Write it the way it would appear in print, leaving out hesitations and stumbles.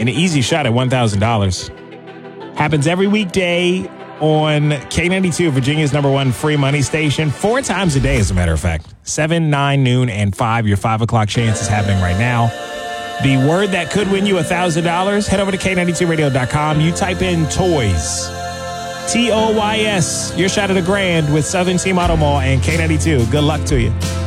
and an easy shot at $1,000. Happens every weekday on K92, Virginia's #1 free money station, 4 times a day, as a matter of fact. 7, 9, noon, and 5. Your 5 o'clock chance is happening right now. The word that could win you $1,000, head over to K92radio.com. You type in toys. TOYS. Your shot at $1,000 with Southern Team Auto Mall and K92. Good luck to you.